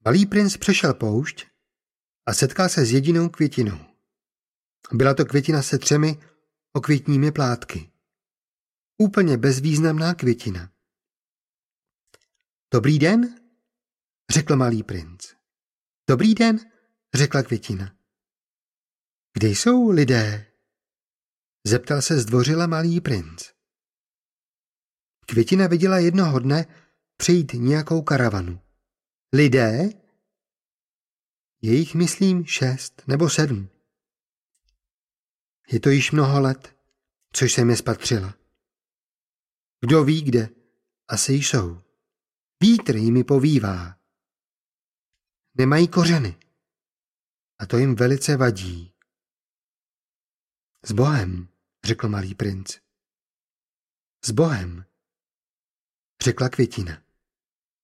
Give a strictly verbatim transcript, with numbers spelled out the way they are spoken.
Malý princ přešel poušť a setkal se s jedinou květinou. Byla to květina se třemi okvětními plátky. Úplně bezvýznamná květina. Dobrý den, řekl malý princ. Dobrý den, řekla květina. Kde jsou lidé? Zeptal se zdvořile malý princ. Květina viděla jednoho dne přejít nějakou karavanu. Lidé? Je jich, myslím, šest nebo sedm. Je to již mnoho let, což jsem je spatřila. Kdo ví kde, asi jsou. Vítr jimi povívá. Nemají kořeny. A to jim velice vadí. S Bohem, řekl malý princ. S Bohem, řekla květina.